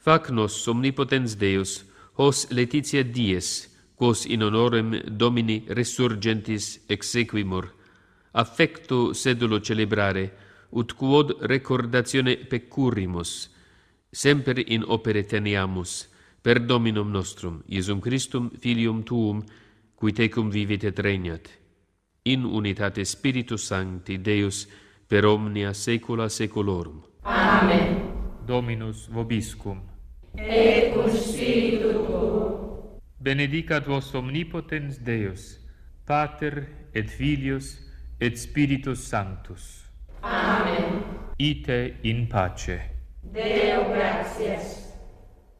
Fac nos omnipotens Deus, hos Laetitia dies, quos in honorem Domini resurgentis exequimur, affecto sedulo celebrare, ut quod recordatione pecurrimus, semper in opere teniamus, per Dominum nostrum, Iesum Christum, Filium Tuum, qui tecum vivit et regnat, in unitate Spiritus Sancti, Deus, per omnia saecula saeculorum. Amen. Dominus vobiscum. Et cum spiritu tuo. Benedicat vos omnipotens Deus, Pater et Filius et Spiritus Sanctus. Amen. Ite in pace. Deo gratias.